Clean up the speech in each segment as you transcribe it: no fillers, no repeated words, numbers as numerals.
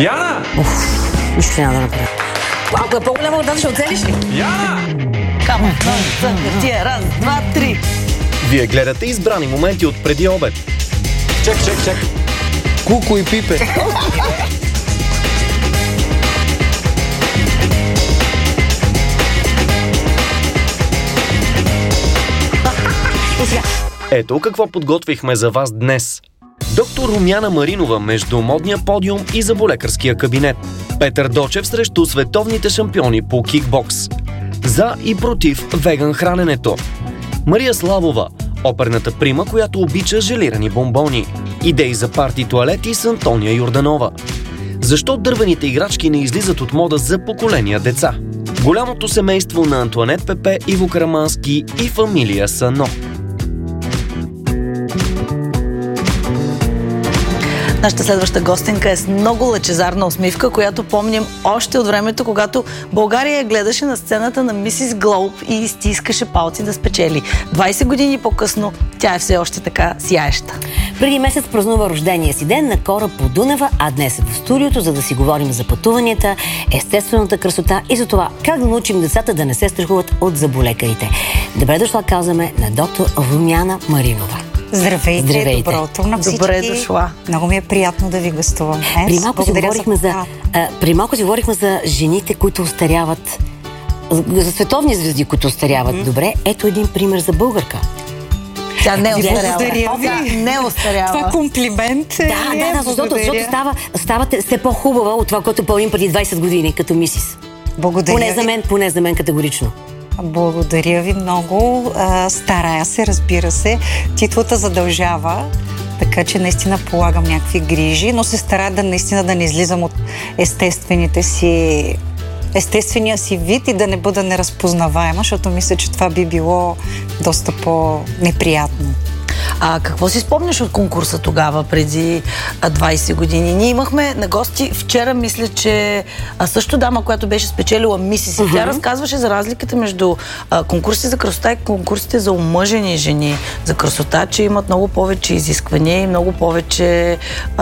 Яна! Нищо няма да направя. Ако е по-голяма вода, ще оцелиш ли? Яна! Камо, тия, раз, два, три. Вие гледате избрани моменти от преди обед. Чак. Куко и Пипе. Ето какво подготвихме за вас днес. Доктор Румяна Маринова между модния подиум и заболекарския кабинет. Петър Дочев срещу световните шампиони по кикбокс. За и против веган храненето. Мария Славова, оперната прима, която обича желирани бомбони. Идеи за парти туалети с Антония Йорданова. Защо дървените играчки не излизат от мода за поколения деца? Голямото семейство на Антуанет Пепе, Иво Карамански и фамилия Сано. Нашата следваща гостинка е с много лъчезарна усмивка, която помним още от времето, когато България гледаше на сцената на Мисис Глоуб и стискаше палци да спечели. 20 години по-късно тя е все още така сияеща. Преди месец празнува рождения си ден на кораб по Дунава, а днес е в студиото, за да си говорим за пътуванията, естествената красота и за това как да научим децата да не се страхуват от заболекарите. Добре дошла, казваме, на доктор Румяна Маринова. Здравейте, добро утро на всички. Добре дошла. Много ми е приятно да ви гостувам. При малко си говорихме за жените, които остаряват, за световни звезди, които остаряват добре. Ето един пример за българка. Тя не остарява. Не остарява. Това комплимент е. Да, защото ставате все по-хубава от това, което пълним преди 20 години, като мисис. Благодаря. Поне за мен категорично. Благодаря ви много. Старая се, разбира се. Титлата задължава, така че наистина полагам някакви грижи, но се старая наистина да не излизам от естествения си вид и да не бъда неразпознаваема, защото мисля, че това би било доста по-неприятно. А какво си спомняш от конкурса тогава, преди 20 години? Ние имахме на гости вчера, мисля, че също дама, която беше спечелила Мисис. Тя разказваше за разликата между конкурсите за красота и конкурсите за омъжени жени за красота, че имат много повече изисквания и много повече,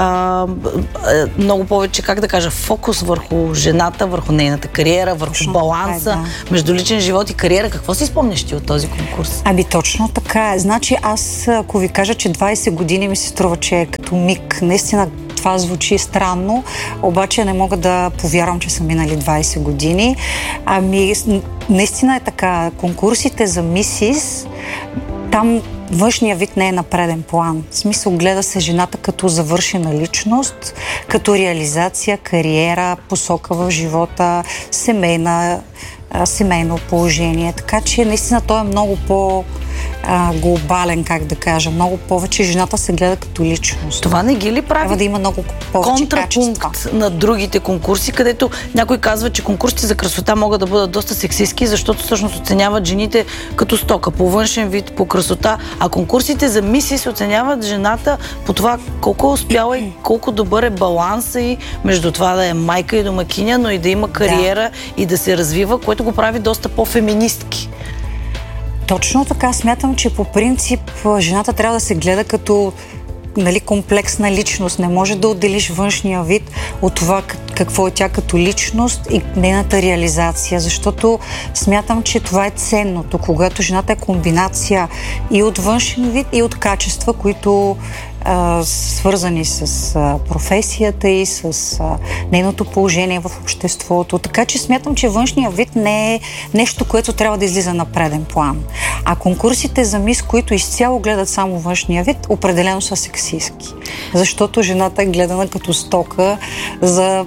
как да кажа, фокус върху жената, върху нейната кариера, върху баланса между личен живот и кариера. Какво си спомняш ти от този конкурс? Ами точно така. Значи аз, ако ви кажа, че 20 години ми се струва, че е като миг. Наистина това звучи странно, обаче не мога да повярвам, че са минали 20 години. Ами, наистина е така. Конкурсите за мисис, там външния вид не е на преден план. В смисъл, гледа се жената като завършена личност, като реализация, кариера, посока в живота, семейно положение. Така че наистина той е много глобален, как да кажа. Много повече жената се гледа като личност. Това не ги ли прави? Трябва да има много повече контрапункт качества на другите конкурси, където някой казва, че конкурсите за красота могат да бъдат доста сексистки, защото всъщност оценяват жените като стока, по външен вид, по красота, а конкурсите за мисис оценяват жената по това колко е успяла и колко добър е баланса и между това да е майка и домакиня, но и да има кариера и да се развива, което го прави доста по-феминистки. Точно така. Смятам, че по принцип жената трябва да се гледа като комплексна личност. Не може да отделиш външния вид от това какво е тя като личност и нейната реализация, защото смятам, че това е ценното, когато жената е комбинация и от външен вид, и от качества, които свързани с професията и с нейното положение в обществото. Така че смятам, че външният вид не е нещо, което трябва да излиза на преден план. А конкурсите за мис, които изцяло гледат само външния вид, определено са сексистки. Защото жената е гледана като стока за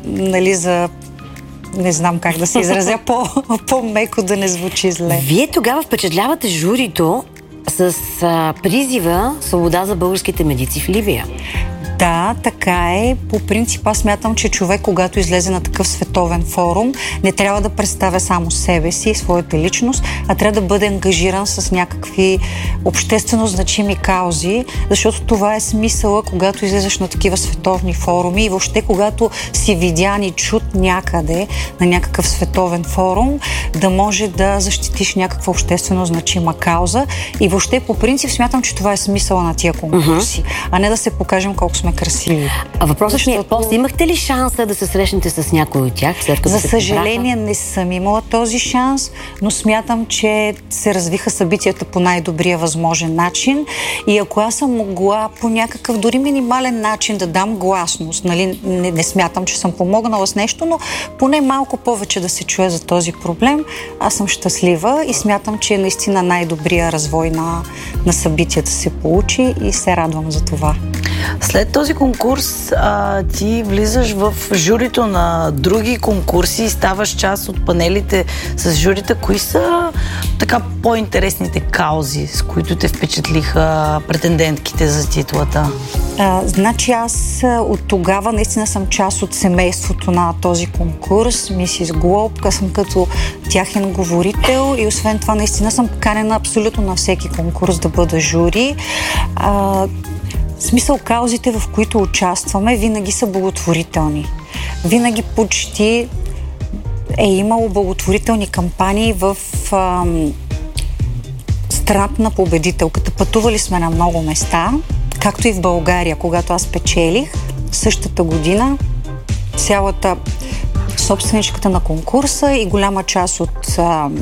не знам как да се изразя по-меко, да не звучи зле. Вие тогава впечатлявате журито с призива свобода за българските медици в Либия. Да, така е. По принцип, аз смятам, че човек, когато излезе на такъв световен форум, не трябва да представя само себе си и своята личност, а трябва да бъде ангажиран с някакви обществено значими каузи, защото това е смисъла, когато излезеш на такива световни форуми и въобще когато си видян и чут някъде на някакъв световен форум, да може да защитиш някаква обществено значима кауза и въобще по принцип смятам, че това е смисъла на тия конкурси, а не да се покажем колко сме сме красиви. А въпросът ми е, после имахте ли шанса да се срещнете с някой от тях? След като за съжаление не съм имала този шанс, но смятам, че се развиха събитията по най-добрия възможен начин и ако аз съм могла по някакъв дори минимален начин да дам гласност, нали, не смятам, че съм помогнала с нещо, но поне малко повече да се чуе за този проблем, аз съм щастлива и смятам, че наистина най-добрия развой на събитията се получи и се радвам за това. След този конкурс ти влизаш в журито на други конкурси и ставаш част от панелите с журита. Кои са така по-интересните каузи, с които те впечатлиха претендентките за титлата? Значи аз от тогава наистина съм част от семейството на този конкурс, Мисис Глоб, аз съм като тяхен говорител и освен това наистина съм поканена абсолютно на всеки конкурс да бъда жури. В смисъл, каузите, в които участваме, винаги са благотворителни. Винаги почти е имало благотворителни кампании в страната на победителката. Пътували сме на много места, както и в България, когато аз печелих същата година. Цялата собственичката на конкурса и голяма част от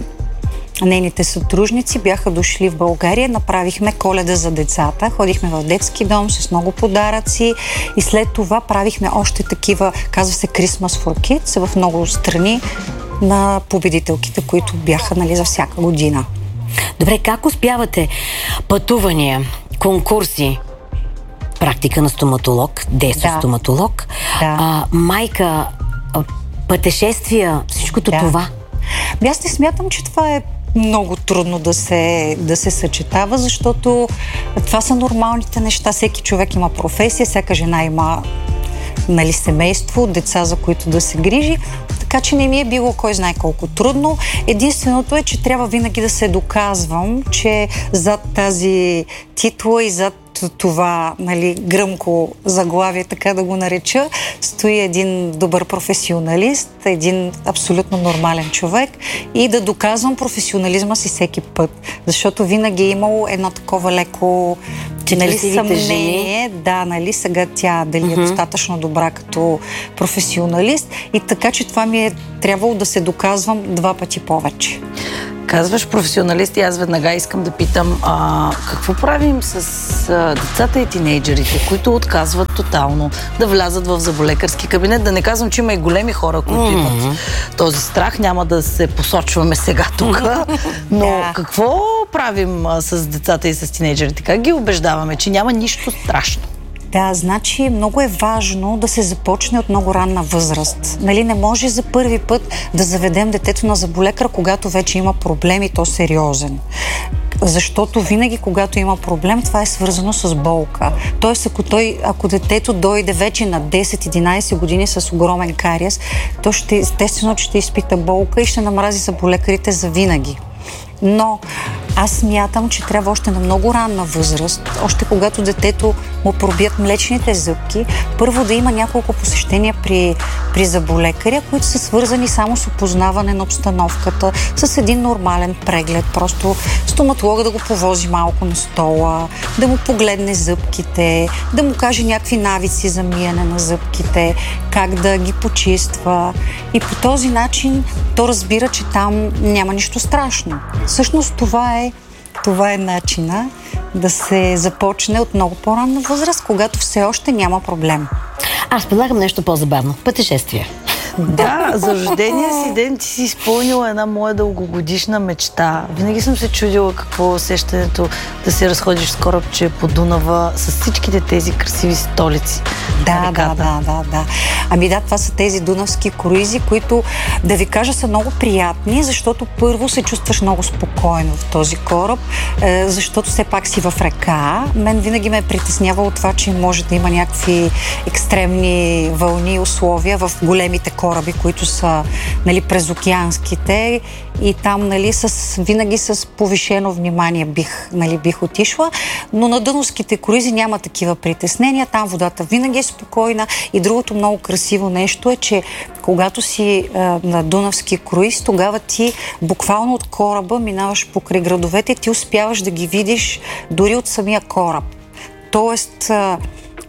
нейните сътрудници бяха дошли в България, направихме Коледа за децата, ходихме в детски дом с много подаръци и след това правихме още такива, казва се Christmas for Kids, в много страни на победителките, които бяха, нали, за всяка година. Добре, как успявате пътувания, конкурси, практика на стоматолог, действащ стоматолог, майка, пътешествия, всичкото това? Аз не смятам, че това е много трудно да се съчетава, защото това са нормалните неща. Всеки човек има професия, всяка жена има, нали, семейство, деца, за които да се грижи. Така че не ми е било кой знае колко трудно. Единственото е, че трябва винаги да се доказвам, че зад тази титла и зад това, нали, гръмко заглавие, така да го нареча, стои един добър професионалист, един абсолютно нормален човек и да доказвам професионализма си всеки път. Защото винаги е имало едно такова леко, нали, съмнение, нали, сега тя дали е достатъчно добра като професионалист и така, че това ми е трябвало да се доказвам 2 пъти повече. Казваш професионалисти, аз веднага искам да питам какво правим с децата и тинейджерите, които отказват тотално да влязат в зъболекарски кабинет. Да не казвам, че има и големи хора, които имат този страх. Няма да се посочваме сега тук. Но какво правим с децата и с тинейджерите? Как ги убеждаваме, че няма нищо страшно? Да, значи много е важно да се започне от много ранна възраст. Нали, не може за първи път да заведем детето на зъболекар, когато вече има проблем и то сериозен. Защото винаги, когато има проблем, това е свързано с болка. Тоест, ако детето дойде вече на 10-11 години с огромен кариес, то естествено, че ще изпита болка и ще намрази зъболекарите за винаги. Но аз смятам, че трябва още на много ранна възраст, още когато детето му пробият млечните зъбки, първо да има няколко посещения при зъболекаря, които са свързани само с опознаване на обстановката, с един нормален преглед, просто стоматолога да го повози малко на стола, да му погледне зъбките, да му каже някакви навици за миене на зъбките, как да ги почиства и по този начин то разбира, че там няма нищо страшно. Всъщност това е начина да се започне от много по-ранна възраст, когато все още няма проблем. Аз предлагам нещо по-забавно. Пътешествие. Да, за рождения си ден ти си изпълнила една моя дългогодишна мечта. Винаги съм се чудила какво е усещането да се разходиш с корабче по Дунава с всичките тези красиви столици. Да. Ами да, това са тези дунавски круизи, които, да ви кажа, са много приятни, защото първо се чувстваш много спокойно в този кораб, защото все пак си в река. Мен винаги ме е притеснявало това, че може да има някакви екстремни вълни и условия в големите кораби, които са, нали, през океанските и там, нали, винаги с повишено внимание бих отишла, но на дунавските круизи няма такива притеснения, там водата винаги е спокойна и другото много красиво нещо е, че когато си на дунавски круиз, тогава ти буквално от кораба минаваш покрай градовете и ти успяваш да ги видиш дори от самия кораб. Тоест,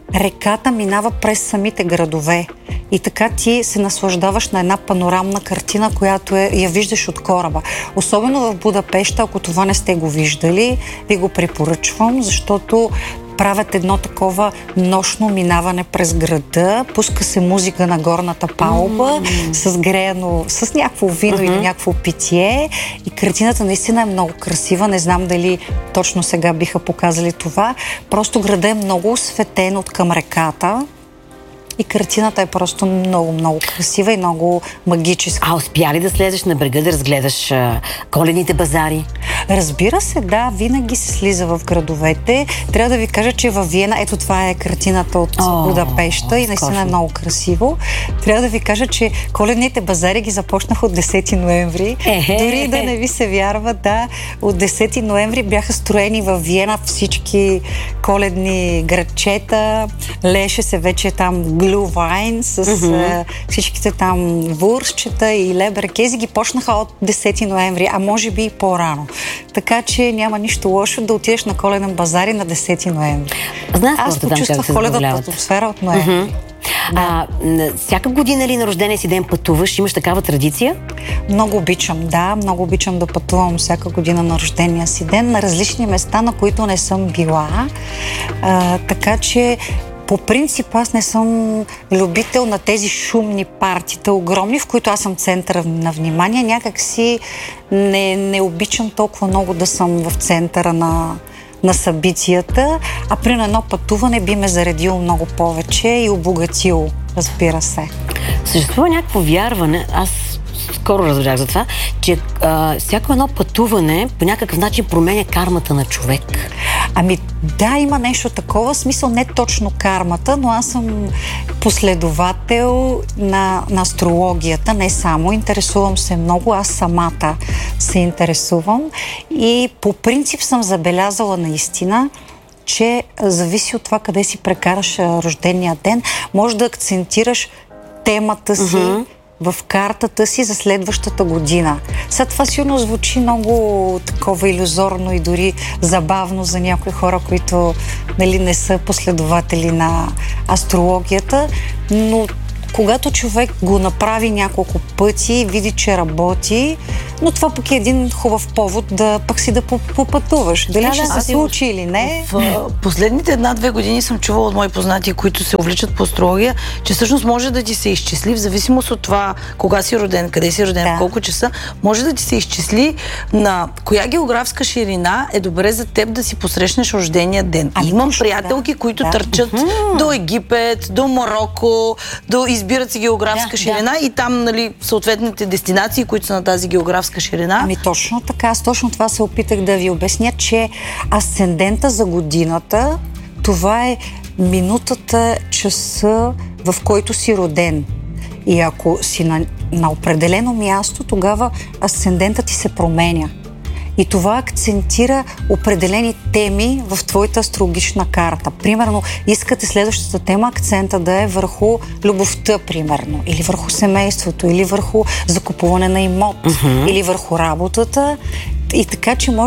реката минава през самите градове. И така ти се наслаждаваш на една панорамна картина, която я виждаш от кораба. Особено в Будапеща, ако това не сте го виждали, ви го препоръчвам, защото правят едно такова нощно минаване през града, пуска се музика на горната палуба, с греяно, с някакво вино или някакво питие, и картината наистина е много красива. Не знам дали точно сега биха показали това. Просто града е много осветен от към реката. И картината е просто много, много красива и много магическа. А успя ли да слезеш на брега да разгледаш коледните базари? Разбира се, да, винаги се слиза в градовете. Трябва да ви кажа, че във Виена, ето това е картината от Будапеща и наистина е много красиво. Трябва да ви кажа, че коледните базари ги започнаха от 10 ноември. Дори да не ви се вярва, да, от 10 ноември бяха строени във Виена всички коледни градчета. Лееше се вече там глювайн с всичките там вурсчета и леберкези, ги почнаха от 10 ноември, а може би и по-рано. Така че няма нищо лошо да отидеш на коледен базар и на 10 ноември. Аз почувствах коледната атмосфера от ноември. Всяка година ли на рождения си ден пътуваш? Имаш такава традиция? Много обичам, да. Много обичам да пътувам всяка година на рождения си ден на различни места, на които не съм била. Така че по принцип аз не съм любител на тези шумни партита, огромни, в които аз съм центъра на внимание. Някак си не обичам толкова много да съм в центъра на събитията, а при едно пътуване би ме заредило много повече и обогатило, разбира се. Съществува някакво вярване, аз скоро разбрах за това, че всяко едно пътуване по някакъв начин променя кармата на човек. Ами да, има нещо такова, смисъл не точно кармата, но аз съм последовател на астрологията, не само, интересувам се много, аз самата се интересувам и по принцип съм забелязала наистина, че зависи от това къде си прекараш рождения ден, може да акцентираш темата си в картата си за следващата година. След това сигурно звучи много такова илюзорно и дори забавно за някои хора, които не са последователи на астрологията, но когато човек го направи няколко пъти и види, че работи, но това пък е един хубав повод да пък си да попътуваш. Дали ще се случи или не? В последните 1-2 години съм чувала от мои познати, които се увличат по астрология, че всъщност може да ти се изчисли, в зависимост от това кога си роден, къде си роден, в колко часа, може да ти се изчисли на коя географска ширина е добре за теб да си посрещнеш рождения ден. Имам приятелки, които търчат до Египет, до Мароко, избират си географска ширина и там, съответните дестинации, които са на тази географска ширина. Ами точно така. Аз точно това се опитах да ви обясня, че асцендента за годината, това е минутата, часа, в който си роден. И ако си на определено място, тогава асцендентът ти се променя. И това акцентира определени теми в твоята астрологична карта. Примерно, искате следващата тема акцента да е върху любовта, примерно, или върху семейството, или върху закупуване на имот, или върху работата. И така, че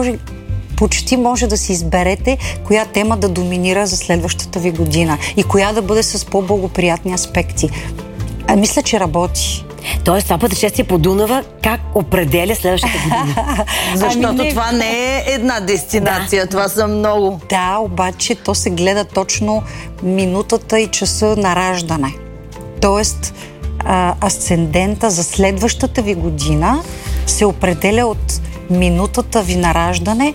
почти може да си изберете коя тема да доминира за следващата ви година и коя да бъде с по-благоприятни аспекти. Мисля, че работи. Тоест, това пътешествие по Дунава как определя следващата година? Защото това не е една дестинация, това са много. Да, обаче то се гледа точно минутата и часа на раждане. Тоест, асцендента за следващата ви година се определя от минутата ви на раждане,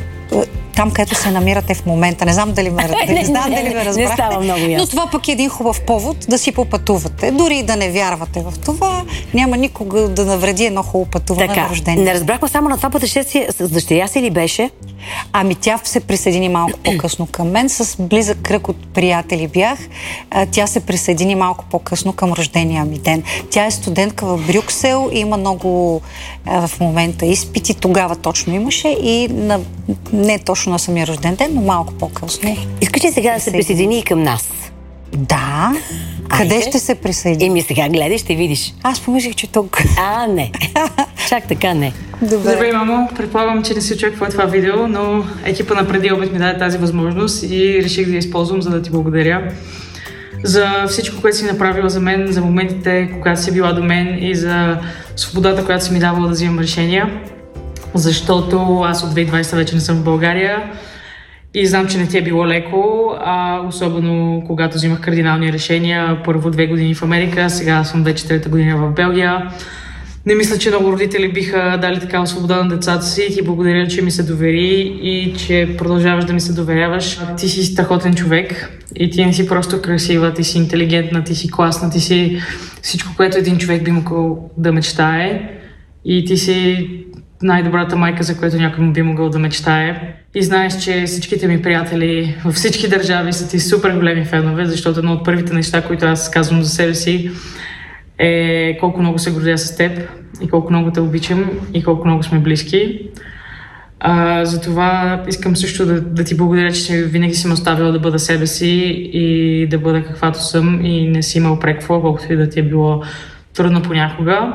там, където се намирате в момента. Не знам дали ме разбрахте. Не става много ясно. Но това пък е един хубав повод да си попътувате. Дори да не вярвате в това, няма никога да навреди едно хубаво пътуване на рождение. Не разбрахме само на това пътешествие. С дъщеря си ли беше? Ами тя се присъедини малко по-късно към мен. С близък кръг от приятели бях. Тя се присъедини малко по-късно към рождения ми ден. Тя е студентка в Брюксел и има много в момента изпити. Тогава точно имаше и не точно на самия рожден ден, но малко по-късно. Искаш ли сега да се присъедини и към нас? Да. Къде ще се присъедини? Сега гледай, ще видиш. Аз помислих, че тук. Не. Чак така не. Добре. Здравей, мамо. Предполагам, че не си очаква това видео, но екипа на Преди обед ми даде тази възможност и реших да я използвам, за да ти благодаря за всичко, което си направила за мен, за моментите, когато си била до мен и за свободата, която си ми давала да взимам решения. Защото аз от 2020 вече не съм в България и знам, че не ти е било леко, особено когато взимах кардинални решения. Първо 2 години в Америка, сега съм вече 3-та година в Белгия. Не мисля, че много родители биха дали такава свобода на децата си и ти благодаря, че ми се довери и че продължаваш да ми се доверяваш. Ти си страхотен човек и ти не си просто красива, ти си интелигентна, ти си класна, ти си всичко, което един човек би могъл да мечтае и ти си най-добрата майка, за която някой му би могъл да мечтае. И знаеш, че всичките ми приятели във всички държави са ти супер големи фенове, защото едно от първите неща, които аз казвам за себе си, е колко много се гордея с теб и колко много те обичам и колко много сме близки. Затова искам също да ти благодаря, че винаги си ме оставила да бъда себе си и да бъда каквато съм и не си ме упреквала, колкото и да ти е било трудно понякога.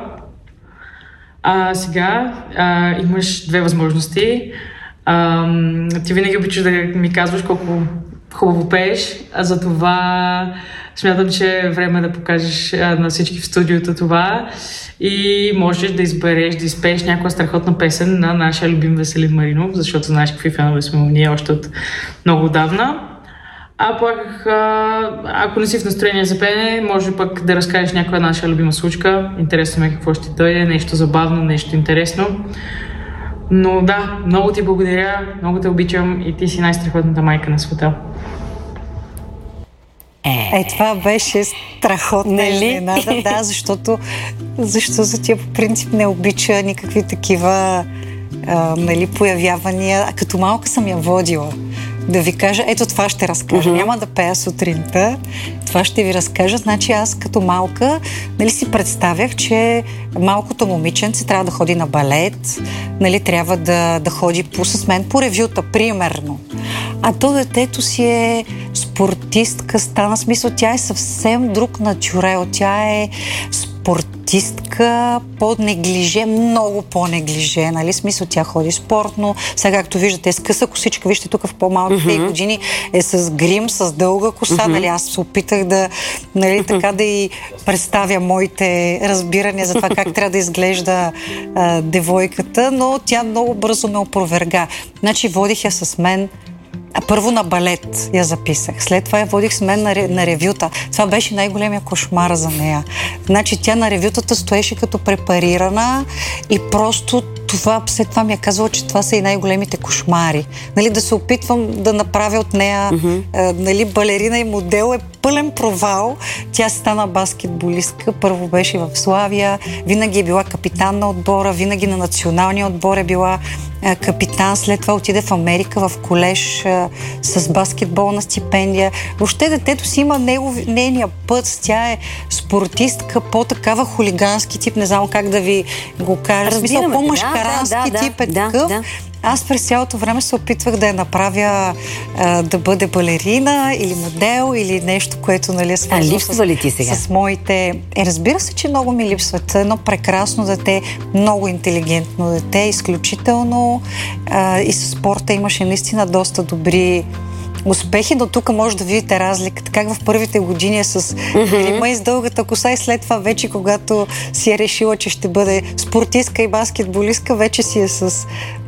Сега имаш 2 възможности. Ти винаги обичаш да ми казваш колко хубаво пееш, затова смятам, че е време да покажеш на всички в студиото това и можеш да избереш да изпееш някоя страхотна песен на нашия любим Веселин Маринов, защото знаеш какви фенове сме ние още от много отдавна. Пък, ако не си в настроение за пеене, може пък да разкажеш някоя наша любима случка. Интересно ме какво ще дойде, нещо забавно, нещо интересно. Но да, много ти благодаря, много те обичам и ти си най-страхотната майка на света. Това беше страхотна изненада, да, защото тя по принцип не обича никакви такива появявания. Като малка съм я водила. Да ви кажа, ето това ще разкажа. Няма да пея сутринта. Това ще ви разкажа. Значи аз като малка си представях, че малкото момиченце трябва да ходи на балет, трябва да ходи с мен по ревюта, примерно. А то детето си е спортистка, стана смисъл, тя е съвсем друг натюрел. Тя е спортистка, по-неглиже, много по-неглиже, смисъл, тя ходи спортно. Сега, както виждате, е с къса косичка, вижте тук в по-малките години е с грим, с дълга коса, аз се опитах да, така да и представя моите разбирания за това как трябва да изглежда девойката, но тя много бързо ме опроверга. Значи, водих я с мен първо на балет я записах. След това я водих с мен на ревюта. Това беше най-големия кошмар за нея. Значи тя на ревютата стоеше като препарирана и просто след това ми е казала, че това са и най-големите кошмари. Да се опитвам да направя от нея балерина и модел е пълен провал. Тя стана баскетболистка. Първо беше в Славия. Винаги е била капитан на отбора. Винаги на националния отбор е била капитан. След това отиде в Америка в колеж с баскетболна стипендия. Въобще детето си има нейния път. Тя е спортистка, по-такава хулигански тип. Не знам как да ви го кажа. Смисъл, по-мъжкарански тип е такъв. Аз през цялото време се опитвах да я направя да бъде балерина или модел или нещо, което е свързано с моите... Разбира се, че много ми липсват. Едно прекрасно дете, много интелигентно дете, изключително и със спорта имаше наистина доста добри успехи, но тук може да видите разликата. Как в първите години е с грима и с дългата коса и след това вече, когато си е решила, че ще бъде спортистка и баскетболистка, вече си е с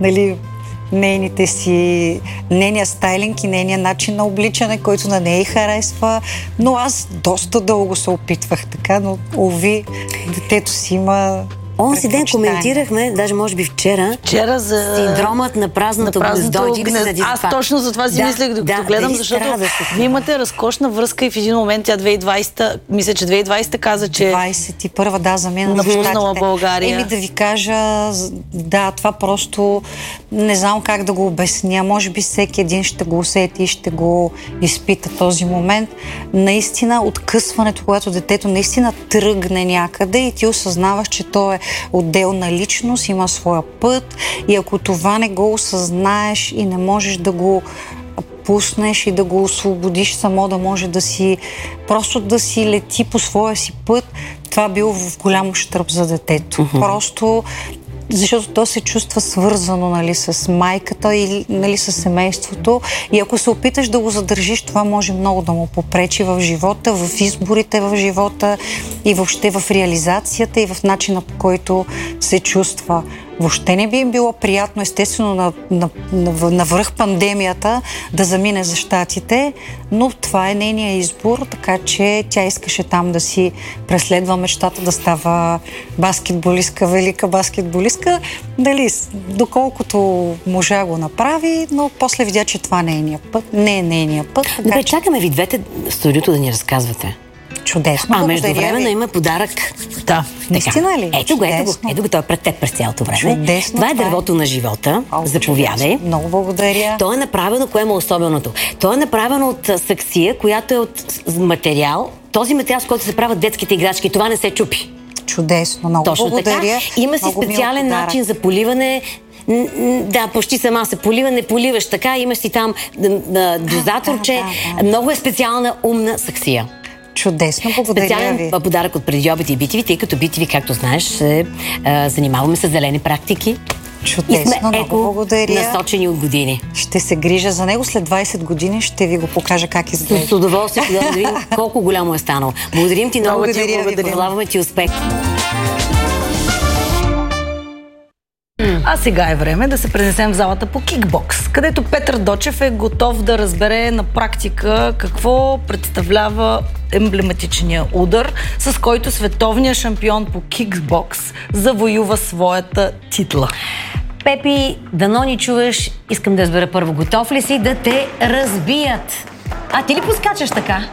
нейния стайлинг и нейния начин на обличане, който на нея й харесва. Но аз доста дълго се опитвах така, но уви, детето си има... Онзи ден коментирахме, даже може би вчера за синдромът на празното гнездо. Аз точно за това си мислех, докато гледам, защото вие имате разкошна връзка и в един момент тя 2020, мисля, че 2020 каза, че 21-та, за мен напуснала България. Да ви кажа, това просто не знам как да го обясня. Може би всеки един ще го усети и ще го изпита този момент. Наистина, откъсването, когато детето наистина тръгне някъде и ти осъзнаваш, че то е отделна личност, има своя път и ако това не го осъзнаеш и не можеш да го пуснеш и да го освободиш само да може да си просто да си лети по своя си път, това било в голям ущърб за детето. Просто защото то се чувства свързано, нали, с майката или, нали, с семейството, и ако се опиташ да го задържиш, това може много да му попречи в живота, в изборите в живота и въобще в реализацията и в начина, по който се чувства. Въобще не би им било приятно, естествено, навръх пандемията да замине за Щатите, но това е нейният избор, така че тя искаше там да си преследва мечтата да става баскетболистка, велика баскетболистка. Дали, доколкото можа го направи, но после видя, че това не е нейният път. Не е нейният път. Добре, чакаме ви двете в студиото да ни разказвате. Чудесно. Междувременно има подарък. Да. Наистина ли? Ето го, той е пред теб през цялото време. Чудесно, това е дървото на живота. Заповядай. Много благодаря. То е направено, кое му е особеното? То е направено от саксия, която е от материал. Този материал, с който се правят детските играчки. Това не се чупи. Чудесно, много точно благодаря. Така. Има си специален начин за поливане. Да, почти сама се полива, не поливаш така. Имаш си там дозаторче. Много е специална, умна саксия. Чудесно, благодаря ви. Специален подарък от Преди обед и BTV, тъй като BTV, както знаеш, се занимаваме с зелени практики. Чудесно, много благодаря. Насочени от години. Ще се грижа за него. След 20 години ще ви го покажа как изглежда. С удоволствие да видим колко голямо е станало. Благодарим ти много. Пожелаваме ти успех. А сега е време да се пренесем в залата по кикбокс, където Петър Дочев е готов да разбере на практика какво представлява емблематичния удар, с който световният шампион по кикбокс завоюва своята титла. Пепи, дано ни чуваш, искам да разбера първо, готов ли си да те разбият? А ти ли поскачаш така?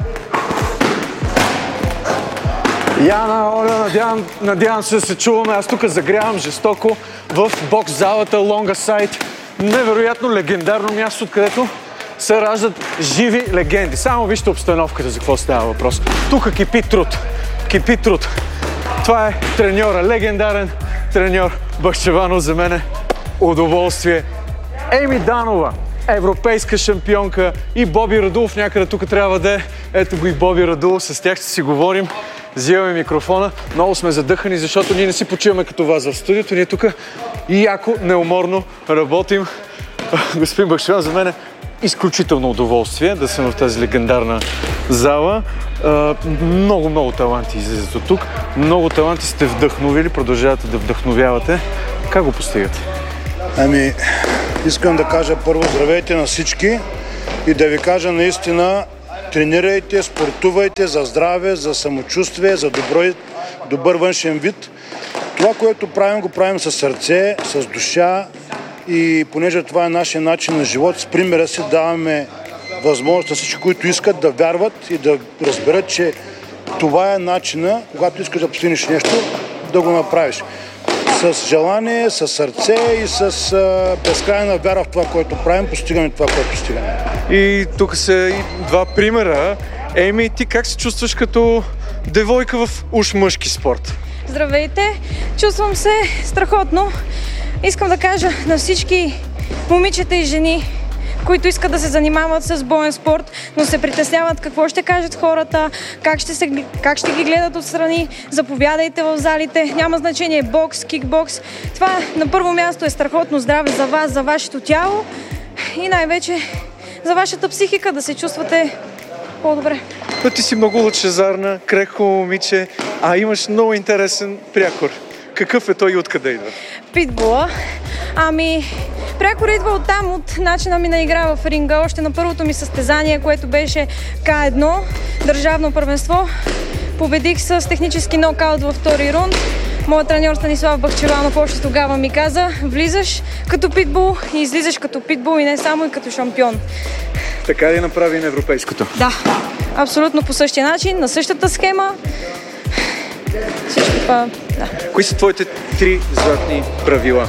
Яна, Оля, надявам се да се чуваме. Аз тук загрявам жестоко в бокс залата Longa Side. Невероятно легендарно място, откъдето се раждат живи легенди. Само вижте обстановката, за какво става въпрос. Тук кипи труд. Кипи труд. Това е треньора, легендарен треньор Бахчеванов. За мен е удоволствие. Еми Данова, европейска шампионка, и Боби Радулов някъде тук трябва да е. Ето го и Боби Радулов, с тях ще си говорим. Взимаме микрофона. Много сме задъхани, защото ние не си почиваме като вас в студиото. Ние тук и яко, неуморно работим. Господин Бахчеванов, за мен е изключително удоволствие да съм в тази легендарна зала. Много таланти излизат от тук. Много таланти сте вдъхновили, продължавате да вдъхновявате. Как го постигате? Ами, искам да кажа първо здравейте на всички и да ви кажа наистина, тренирайте, спортувайте за здраве, за самочувствие, за добър външен вид. Това, което правим, го правим със сърце, с душа, и понеже това е нашия начин на живот, с примера си даваме възможност на всички, които искат, да вярват и да разберат, че това е начина, когато искаш да постигнеш нещо, да го направиш. С желание, с сърце и с безкрайна вяра в това, което правим, постигаме това, което постигаме. И тук са и два примера. Еми, ти как се чувстваш като девойка в уж мъжки спорт? Здравейте! Чувствам се страхотно. Искам да кажа на всички момичета и жени, които искат да се занимават с боен спорт, но се притесняват какво ще кажат хората, как ще ги гледат отстрани. Заповядайте в залите. Няма значение бокс, кикбокс. Това на първо място е страхотно здраве за вас, за вашето тяло и най-вече за вашата психика, да се чувствате по-добре. Но ти си много лъчезарна, крехко момиче, а имаш много интересен прякор. Какъв е той и откъде идва? Питбула. Ами, прякор идва оттам, от начина ми на игра в ринга. Още на първото ми състезание, което беше К1, държавно първенство. Победих с технически нокаут във втори рунд. Моят треньор Станислав Бахчеванов още тогава ми каза: влизаш като питбул и излизаш като питбул, и не само, и като шампион. Така ли направи на европейското? Да, абсолютно по същия начин, на същата схема. Всичко това, да. Кои са твоите 3 златни правила?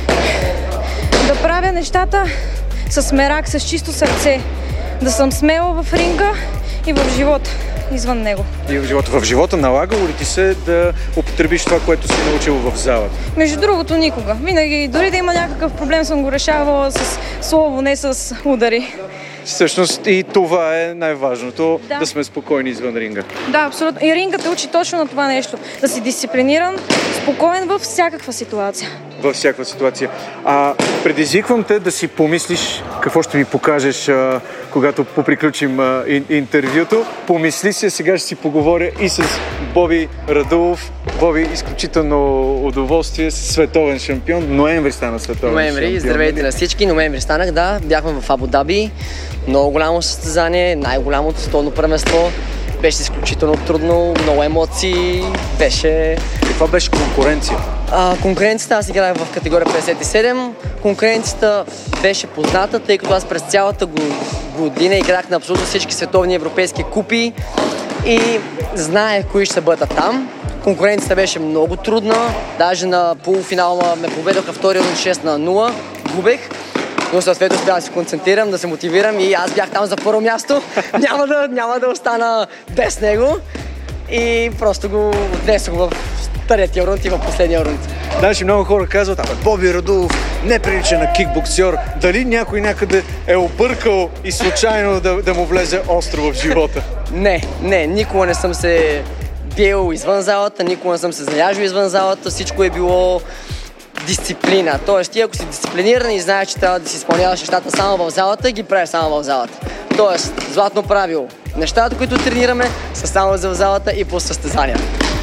Да правя нещата с мерак, с чисто сърце. Да съм смела в ринга и в живота, извън него. И в живота? В живота налагало ли ти се да употребиш това, което си научила в залата? Между другото, никога. Винаги, дори да има някакъв проблем, съм го решавала с слово, не с удари. Всъщност и това е най-важното, да сме спокойни извън ринга. Да, абсолютно. И рингът учи точно на това нещо. Да си дисциплиниран, спокоен във всякаква ситуация. Във всякаква ситуация. Предизвиквам те да си помислиш какво ще ми покажеш, когато поприключим интервюто. Помисли си, сега ще си поговоря и с Боби Радулов. Боби, изключително удоволствие, световен шампион. Ноември стана световен шампион. Здравейте на всички. Ноември станах, да. Бяхме в Абу Даби. Много голямо състезание, най-голямото световно първенство. Беше изключително трудно, много емоции. Каква беше конкуренция? Конкуренцията, аз играх в категория 57. Конкуренцията беше позната, тъй като аз през цялата година играх на абсолютно всички световни европейски купи и знаех кои ще бъдат там. Конкуренцията беше много трудна, даже на полуфинала ме поведоха втори рунд 6-0, губех. Но съответно успях да се концентрирам, да се мотивирам и аз бях там за първо място. Няма да остана без него. И просто го отнесох в третия рунд и в последния рунд. Значи много хора казват, Боби Радулов не прилича на кикбоксер. Дали някой някъде е объркал и случайно да му влезе остро в живота? Не, никога не съм се бил извън залата, никога не съм се заяжил извън залата, всичко е било дисциплина. Тоест, ти ако си дисциплиниран и знаеш, че трябва да си изпълняваш нещата само в залата, ги правиш само в залата. Тоест, златно правило. Нещата, които тренираме, са само в залата и по състезания.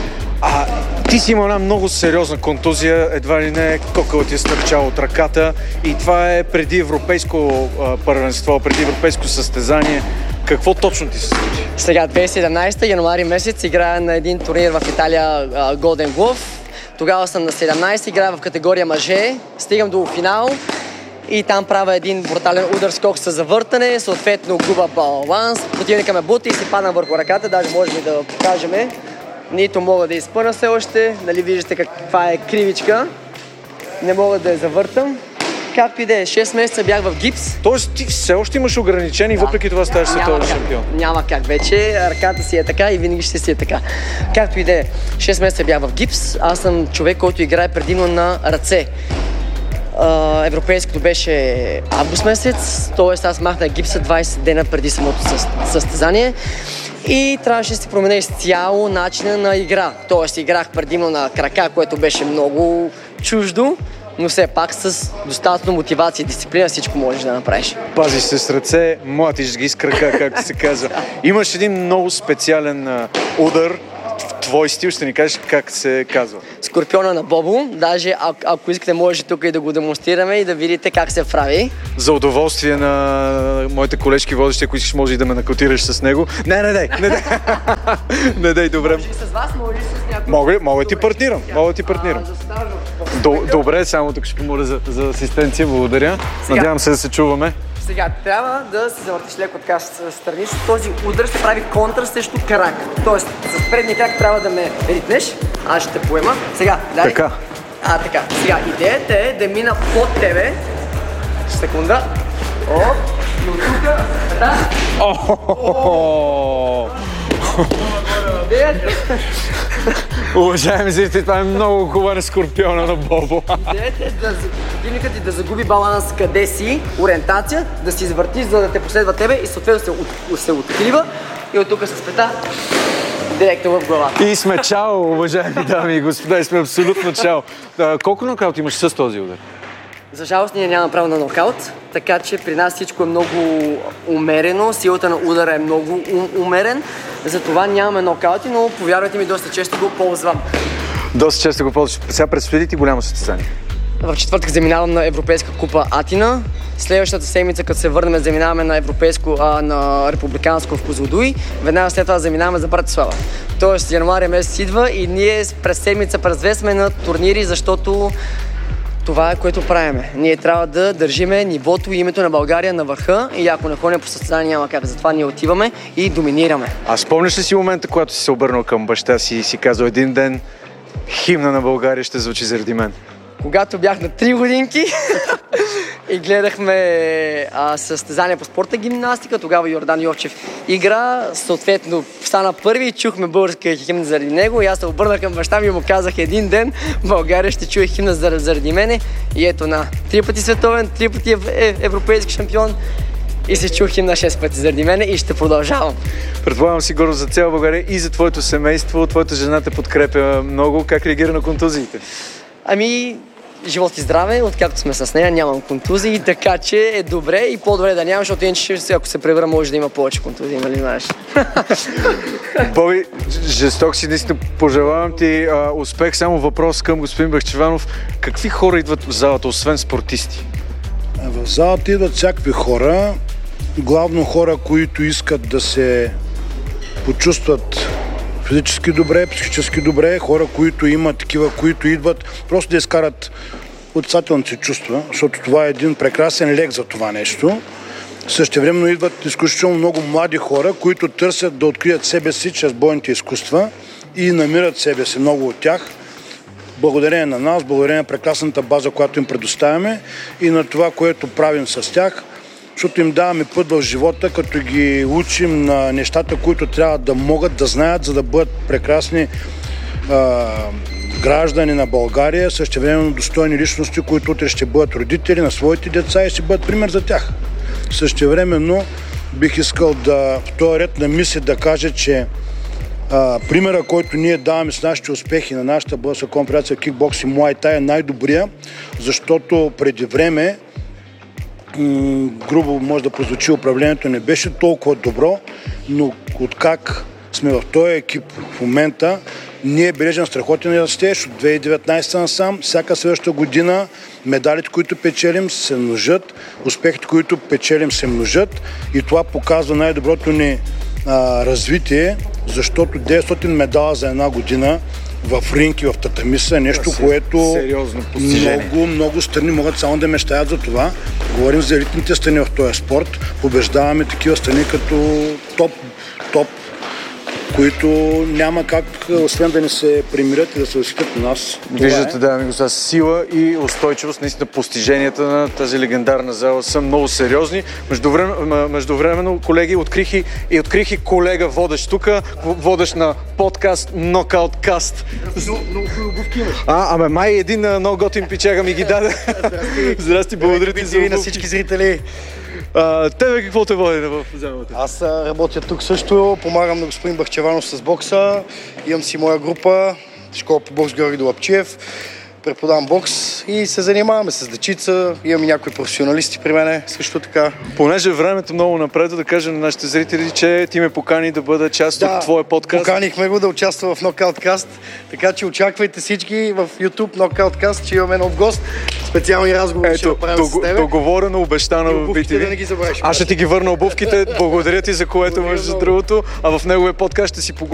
Ти си имал една много сериозна контузия, едва ли не кокъл ти е стърчал от ръката и това е преди европейско първенство, преди европейско състезание. Какво точно ти се случи? Сега, 2017 януари месец играя на един турнир в Италия, Golden Glove. Тогава съм на 17, играя в категория мъже, стигам до финал и там правя един брутален удар скок с завъртане, съответно губа баланс, противника ме бута и си падна върху ръката, даже можем да покажем. Нито мога да изпъна все още, нали виждате каква е кривичка, не мога да я завъртам. Както и да е, 6 месеца бях в гипс. Тоест ти все още имаш ограничения, въпреки това ставаш световен шампион. Няма как вече, ръката си е така и винаги ще си е така. Както и да е, 6 месеца бях в гипс, аз съм човек, който играе предимно на ръце. Европейското беше август месец, т.е. аз махнах гипса 20 дена преди самото състезание и трябваше да си променя изцяло начина на игра. Т.е. играх предимно на крака, което беше много чуждо, но все пак с достатъчно мотивация и дисциплина всичко можеш да направиш. Пазиш се с ръце, млатиш ги с крака, както се казва. Имаш един много специален удар в твой стил, ще ни кажеш как се казва. Скорпиона на Бобо, даже ако искате може тук и да го демонстрираме и да видите как се прави. За удоволствие на моите колежки водещи, ако искаш може и да ме накотираш с него. Не дай, добре. Може и с вас, може и с някой. Мога да ти партнирам. Добре, само тук ще помоля за асистенция, благодаря. Надявам се да се чуваме. Сега, трябва да се завъртиш леко така страни. Този удар ще прави контра срещу крак. Тоест, с предния крак трябва да ме ритнеш. Аз ще те поема. Сега, дай. Така. Така. Сега, идеята е да мина под тебе. Секунда. И от тук. Уважаеми зрители, това е много хубава скорпиона на Бобо. Идеята е противникът ти да загуби баланс къде си, ориентация, да си извъртиш, за да те последва тебе и съответно се открива и от тук с пета директно в главата. И сме чао, уважаеми дами и господа, и сме абсолютно чао. Колко нокаут имаш с този удар? За жалост ние нямаме право на нокаут, така че при нас всичко е много умерено, силата на удара е много умерен, затова нямаме нокаути, но повярвайте ми, доста често го ползвам. Доста често го ползваш. Сега предстои ти голямо състезание? В четвъртък заминавам на Европейска купа Атина. Следващата седмица, като се върнем, заминаваме на републиканско в Козлодуй. Веднага след това заминаваме за Братислава. Тоест януари месец идва и ние през седмица, през две сме на турнири, защото това е което правиме. Ние трябва да държиме нивото и името на България на върха и ако не ходим по състезание няма как. Затова ние отиваме и доминираме. А спомняш ли си момента, когато си се обърнал към баща си и си казал един ден химна на България ще звучи заради мен? Когато бях на 3 годинки и гледахме състезание по спорта гимнастика, тогава Йордан Йовчев игра, съответно стана първи и чухме българска химна заради него и аз се обърнах към баща ми и му казах един ден България ще чуе химна заради мене и ето 3 пъти световен, 3 пъти европейски шампион и се чух им на 6 пъти заради мене и ще продължавам. Предполагам си гордост за цяла България и за твоето семейство. Твоята жена те подкрепя много. Как реагира на контузиите? Живот и здраве, откакто сме с нея, нямам контузии, така че е добре и по-добре да нямам, защото иначе ако се превърна, може да има повече контузии, нали знаеш? Боби, жесток си, наистина пожелавам ти успех. Само въпрос към господин Бахчеванов. Какви хора идват в залата, освен спортисти? В залата идват всякакви хора, главно хора, които искат да се почувстват физически добре, психически добре, хора, които имат такива, които идват просто да изкарат отрицателните си чувства, защото това е един прекрасен лек за това нещо. Същевременно идват изключително много млади хора, които търсят да открият себе си чрез бойните изкуства и намират себе си, много от тях. Благодарение на нас, благодарение на прекрасната база, която им предоставяме и на това, което правим с тях, защото им даваме път в живота, като ги учим на нещата, които трябва да могат да знаят, за да бъдат прекрасни граждани на България, същевременно достойни личности, които утре ще бъдат родители на своите деца и ще бъдат пример за тях. Същевременно бих искал в този ред на мисли да кажа, че примера, който ние даваме с нашите успехи на нашата българска конфедерация кикбокс и муай тай е най-добрия, защото преди време грубо може да прозвучи, управлението не беше толкова добро, но откак сме в този екип в момента, ние бележим страхотен растеж от 2019 насам. Всяка следваща година медалите, които печелим, се множат, успехите, които печелим, се множат и това показва най-доброто ни развитие, защото 900 медала за една година в ринг и в татамиса е нещо, което много страни могат само да мечтаят за това. Говорим за елитните страни в този спорт. Побеждаваме такива страни като топ, които няма как, освен да не се примирят и да се усетят на нас. Виждате, дами и господа, сила и устойчивост. Наистина постиженията на тази легендарна зала са много сериозни. Междувременно, колеги, открих и колега водещ тук, водещ на подкаст Knockout Cast. Много хубави обувки имаш. Май един много готин пичага ми ги даде. Здрасти, благодаря ти за обувки. На всички зрители. Тебе какво те води в залата? Аз работя тук също, помагам на господин Бахчеванов с бокса, имам си моя група, школа по бокс Георги Долапчиев, преподавам бокс и се занимаваме с дечица, имам и някои професионалисти при мене, също така. Понеже времето много напред, да кажем на нашите зрители, че ти ме покани да бъда част от твоя подкаст. Поканихме го да участва в Knockout Cast, така че очаквайте всички в YouTube Knockout Cast, че имаме нов гост, специални разговори ще направим с тебе. Договорено, обещано в BTV. Да не ги забравиш. Аз ще ти ги върна обувките, благодаря ти за което, между другото, а в неговия подкаст ще си поговорим